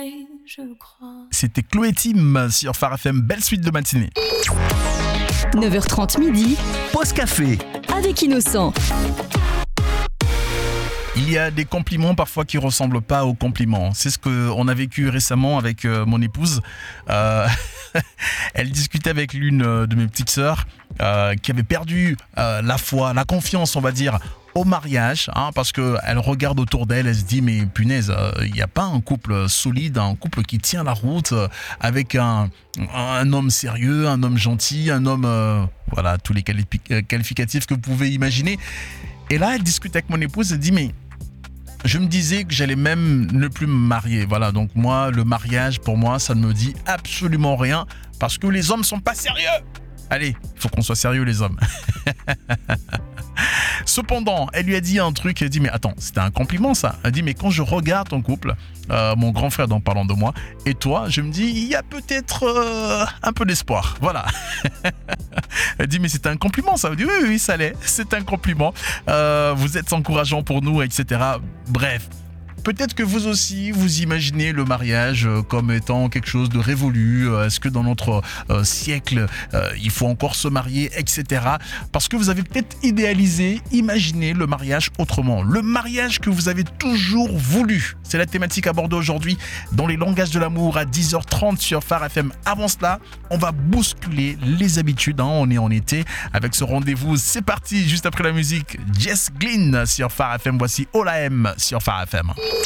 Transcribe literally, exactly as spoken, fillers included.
vrai, je crois. C'était Chloé Tim sur Phare F M. Belle suite de matinée. neuf heures trente midi. Pause café. Avec Innocent. Il y a des compliments parfois qui ressemblent pas aux compliments. C'est ce qu'on a vécu récemment avec euh, mon épouse. Euh, elle discutait avec l'une de mes petites sœurs euh, qui avait perdu euh, la foi, la confiance, on va dire, au mariage, hein, parce qu'elle regarde autour d'elle, elle se dit mais punaise, il euh, n'y a pas un couple solide, un couple qui tient la route euh, avec un, un homme sérieux, un homme gentil, un homme, euh, voilà, tous les qualifi- qualificatifs que vous pouvez imaginer. Et là, elle discute avec mon épouse, elle dit mais je me disais que j'allais même ne plus me marier. Voilà, donc moi, le mariage, pour moi, ça ne me dit absolument rien parce que les hommes sont pas sérieux. Allez, il faut qu'on soit sérieux les hommes. Cependant, elle lui a dit un truc, elle a dit mais attends, c'était un compliment ça. Elle a dit mais quand je regarde ton couple, euh, mon grand frère en parlant de moi, et toi, je me dis il y a peut-être euh, un peu d'espoir. Voilà. Elle dit mais c'est un compliment ça. Elle dit oui oui, oui ça l'est, c'est un compliment. Euh, vous êtes encourageant pour nous, et cetera. Bref. Peut-être que vous aussi, vous imaginez le mariage comme étant quelque chose de révolu. Est-ce que dans notre euh, siècle, euh, il faut encore se marier, et cetera. Parce que vous avez peut-être idéalisé, imaginé le mariage autrement. Le mariage que vous avez toujours voulu. C'est la thématique abordée aujourd'hui dans les langages de l'amour à dix heures trente sur Phare F M. Avant cela, on va bousculer les habitudes. Hein. On est en été avec ce rendez-vous. C'est parti, juste après la musique. Jess Glynn sur Phare F M. Voici Ola M sur Phare F M.